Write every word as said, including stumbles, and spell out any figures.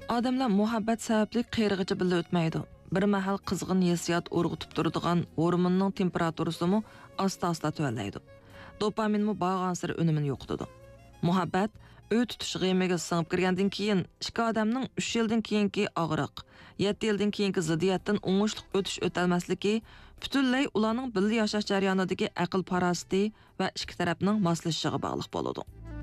Odamlar muhabbat sababli qiyirg'icha birga o'tmaydi. Bir mahal qizg'in hissiyot urg'utib turadigan hormonning temperaturasimi asta-asta tuvallaydi. Dopaminmi bag'ansir unumini yo'qotadi. Muhabbat öy tutish g'emiga singib kirgandan keyin ikki odamning uch yildan keyingi og'riq, yetti yildan keyingi ziddiyatdan o'ngishli o'tish o'talmasligi butunlay ularning birga yashash jarayonidagi aql parasti va ikki tarafning moslashishiga bog'liq bo'ladi.